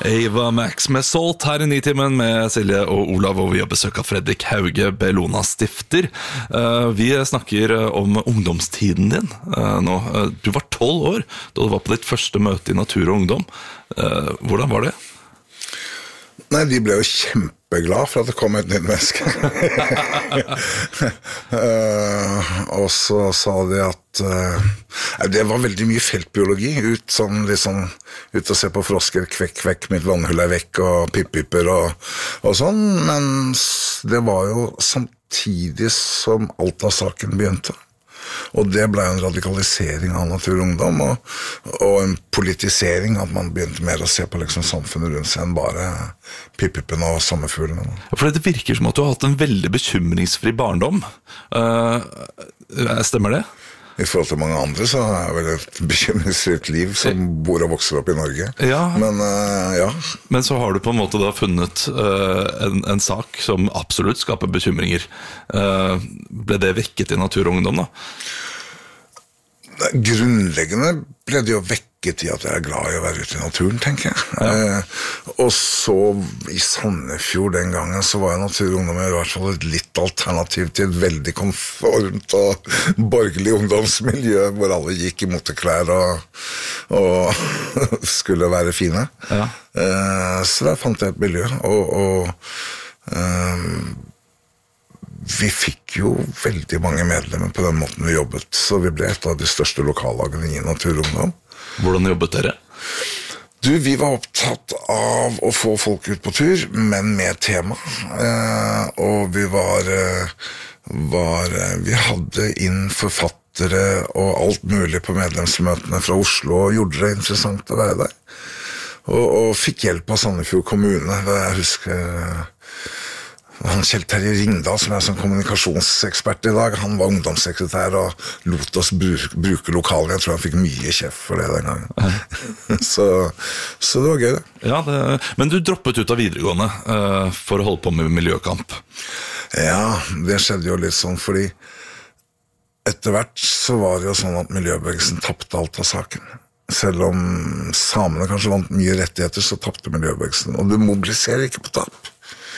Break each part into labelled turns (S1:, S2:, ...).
S1: Ava Max med Salt her i Nitimen med Silje og Olav, og vi har besøk av Fredrik Hauge, Bellona stifter. Vi snakker om ungdomstiden din nå. Du var 12 år da du var på ditt første møte i Natur og Ungdom. Hvordan var det?
S2: Nei, de ble jo kjempeglad for at det kom et nytt menneske. Og så sa de at det var veldig mye feltbiologi, ut og se på frosker, kvekk, mitt vannhull er vekk, og pippiper og sånn, men det var jo samtidig som alt av saken begynte. Og det ble en radikalisering av Natur og Ungdom, og en politisering, at man begynte mer å se på liksom samfunnet rundt seg enn bare pippipen og sommerfuglene.
S1: For det virker som at du har hatt en veldig bekymringsfri barndom. Stemmer det?
S2: I forhold til mange andre så er det vel et bekymringsfritt liv som bor og vokser opp i Norge.
S1: Ja.
S2: Men ja.
S1: Men så har du på en måte da funnet en sak som absolutt skaper bekymringer. Ble det vekket i Natur og Ungdom da?
S2: Grunnleggende ble det jo vekket i at jeg er glad i å være ute i naturen, tenker jeg. Ja. Og så i Sandefjord den gangen så var Natur og Ungdom i hvert fall et litt alternativ til et veldig konformt og borgerlig ungdomsmiljø hvor alle gikk i moteklær og skulle være fine. Ja. Så der fant jeg et miljø, og vi fikk jo veldig mange medlemmer på den måten vi jobbet, så vi ble et av de største lokallagene i Natur og Ungdom.
S1: Hvordan jobbet dere?
S2: Vi var opptatt av å få folk ut på tur, men med tema. Og vi vi hadde inn forfattere og alt mulig på medlemsmøtene fra Oslo, og gjorde det interessant å være der. Og fikk hjelp av Sandefjord kommune, jeg husker han Kjell Terje Ringdal, som som kommunikasjonsekspert i dag, han var ungdomssekretær og lot oss bruke lokalene. Jeg tror han fikk mye kjeft for det den gangen. så det var gøy, det. Ja,
S1: men du droppet ut av videregående for å holde på med miljøkamp.
S2: Ja, det skjedde jo litt sånn, fordi etter hvert så var det jo sånn at miljøbevegelsen tappte alt av saken. Selv om samene kanskje vant mye rettigheter, så tappte miljøbevegelsen. Og du mobiliserer ikke på tapp.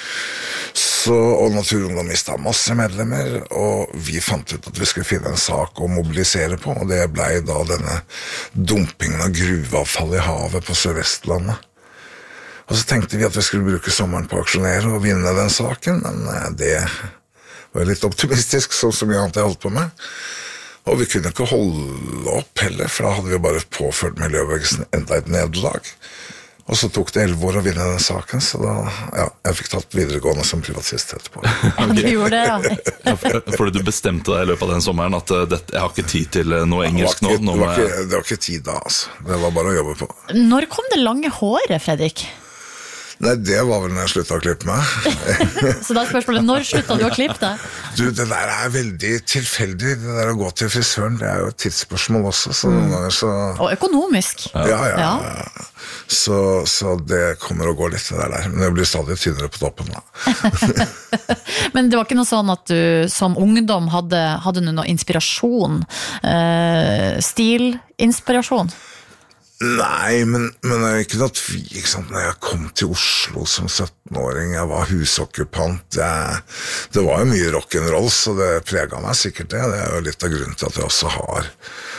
S2: Og Natur og Ungdom mistet masse medlemmer, og vi fant ut at vi skulle finne en sak å mobilisere på, og det ble da denne dumpingen av gruveavfall i havet på Sør-Vestlandet. Og så tenkte vi at vi skulle bruke sommeren på å aksjonere og vinne den saken, men det var litt optimistisk, sånn som mye annet jeg holdt på med. Og vi kunne ikke holde opp heller, for da hadde vi bare påført miljøbevegelsen enda et nederlag. Og så tok det 11 år å vinne den saken, så da, jeg fikk tatt videregående som privatist etterpå.
S3: Du gjorde det, ja.
S1: Fordi du bestemte deg i løpet av den sommeren at jeg har ikke tid til noe engelsk nå.
S2: Det var ikke tid da, altså. Det var bare å jobbe på.
S3: Når kom det lange håret, Fredrik?
S2: Nei, det var vel når jeg sluttet å klippe meg.
S3: Så da er spørsmålet, når sluttet du å klippe deg?
S2: Du, det der er veldig tilfeldig. Det der å gå til frisøren, det er jo et tidsspørsmål også. Så noen ganger så...
S3: Og økonomisk.
S2: Ja. Så det kommer å gå litt det der. Men det blir stadig tynnere på toppen da.
S3: Men det var ikke noe sånn at du som ungdom hadde noe inspirasjon? Stilinspirasjon?
S2: Nei, men det er ikke noe tvil, ikke sant? Når jeg kom til Oslo som 17-åring, jeg var husokkupant, det var jo mye rock'n'roll, så det preget meg sikkert det. Det er jo litt av grunnen til at jeg også har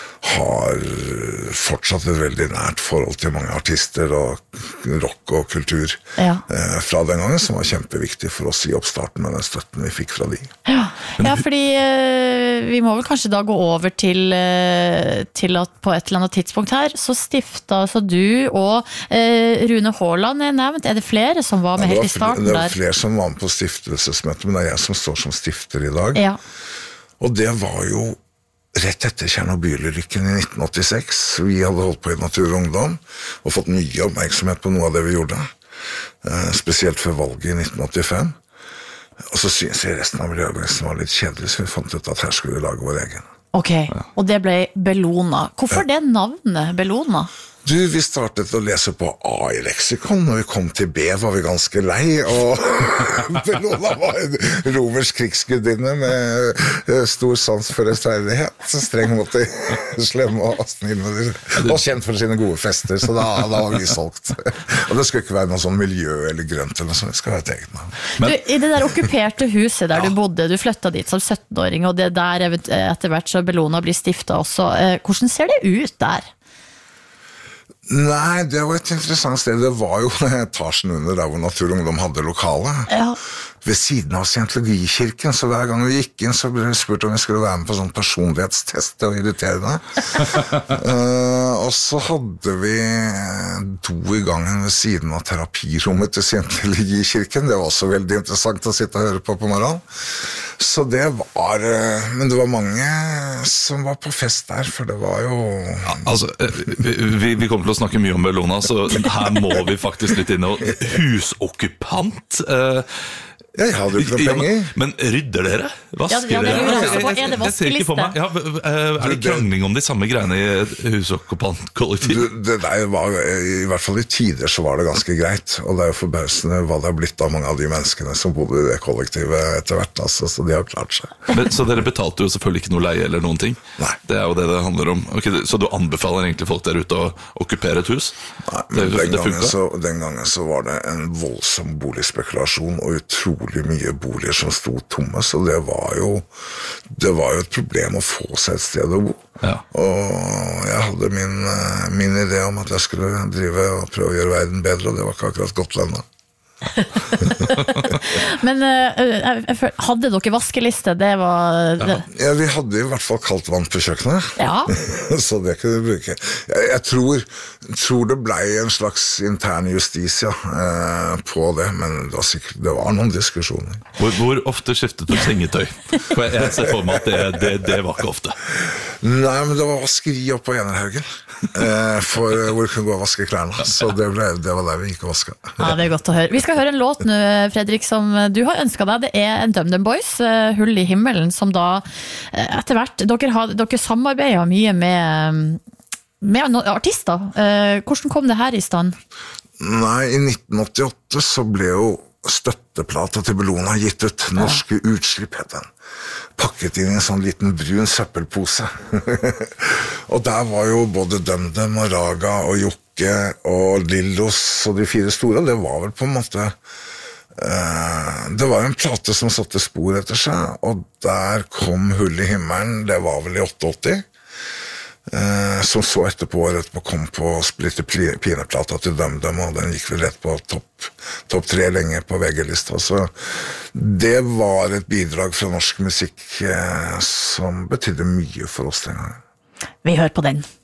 S2: fortsatt et veldig nært forhold til mange artister og rock og kultur fra den gangen, som var kjempeviktig for oss i oppstarten med den støtten vi fikk fra de.
S3: Ja, fordi vi må vel kanskje da gå over til at på et eller annet tidspunkt her, så stifta altså du og Rune Haaland nevnt. Er det flere som var med helt i starten der?
S2: Det var flere som var med på stiftelsesmøtet, men det er jeg som står som stifter i dag.
S3: Ja.
S2: Og det var jo rett etter Tjernobyl-ulykken i 1986. Vi hadde holdt på i Natur og Ungdom og fått mye oppmerksomhet på noe av det vi gjorde, spesielt før valget i 1985. Og så synes jeg resten av miljøbevegelsen var litt kjedelig, så vi fant ut at her skulle vi lage vår egen.
S3: Ok, og det ble Bellona. Hvorfor det navnet Bellona?
S2: Vi startet å lese på A i leksikon. Når vi kom til B var vi ganske lei, og Bellona var en romersk krigsgudinne med stor sans for rettferdighet, streng mot de slemme og snill med de, og kjent for sine gode fester, så da var vi solgt. Og det skulle ikke være noe sånn miljø eller grønt eller noe sånt, det skal være et eget navn.
S3: I det der okkuperte huset der du bodde, du flyttet dit som 17-åring, og det der etter hvert så Bellona blir stiftet også, hvordan ser det ut der?
S2: Nei, det var et interessant sted. Det var jo etasjen under der hvor Natur og Ungdom hadde lokale.
S3: Ja.
S2: Ved siden av Scientologikirken, så hver gang vi gikk inn så ble vi spurt om vi skulle være med på sånn personlighetstest og irriterende. Og så hadde vi do i gangen ved siden av terapirommet til Scientologikirken. Det var også veldig interessant å sitte og høre på morgenen. Så det var, men det var mange som var på fest der, for det var jo...
S1: Ja, altså, vi kommer til å snakke mye om Bellona, så her må vi faktisk litt inn og husokkupant.
S2: Jeg hadde jo ikke noe penger.
S1: Men rydder dere? Vasker dere?
S3: Er det vaskeliste?
S1: Er det krangling om de samme greiene i et husokkupantkollektiv?
S2: Det der var, i hvert fall i tider så var det ganske greit, og det er jo forbausende hva det har blitt av mange av de menneskene som bodde i det kollektivet etter hvert, altså, så de har klart seg.
S1: Så dere betalte jo selvfølgelig ikke noe leie eller noen ting?
S2: Nei.
S1: Det er jo det handler om. Okay, så du anbefaler egentlig folk der ute å okkupere et hus?
S2: Nei, men den gangen så var det en voldsom boligspekulasjon og utrolig mye boliger som stod tomme, så det var jo et problem å få seg et sted å bo.
S1: Ja.
S2: Og jeg hadde min idé om at jeg skulle drive og prøve å gjøre verden bedre, og det var ikke akkurat godt landet.
S3: Men hadde dere vaskeliste? Det var
S2: Ja, vi hadde i hvert fall kaldt vann på kjøkkenet.
S3: Ja.
S2: Så det kunne vi bruke. Jeg tror det ble en slags intern justis på det, men det var noen diskusjoner.
S1: Hvor ofte skiftet du sengetøy? For jeg ser for meg at det var ikke ofte.
S2: Nei, men det var vaskeri opp på Enerhaugen, for hvor vi kunne gå og vaske klærne. Så det var der vi gikk og vasket.
S3: Ja, det er godt å høre. Vi skal høre en låt nå, Fredrik, som du har ønsket deg. Det er en DumDum Boys, Hull i himmelen, som da etter hvert, dere samarbeider mye med artister. Hvordan kom det her i stand?
S2: Nei, i 1988 så ble jo støtteplata til Bellona gitt ut. Norske utslipp het den. Pakket inn i en sånn liten brun søppelpose. Og der var jo både DumDum og Raga og Jokke og Lillos og de fire store. Det var vel på en måte det var en plate som satte spor etter seg, og der kom Hull i himmelen. Det var vel i 88. Som så etterpå kom på Splitter Pine-plata til DumDum, og den gikk vel rett på topp 3 lenge på VG-lista, så det var et bidrag fra norsk musikk som betydde mye for oss den gangen.
S3: Vi hører på den.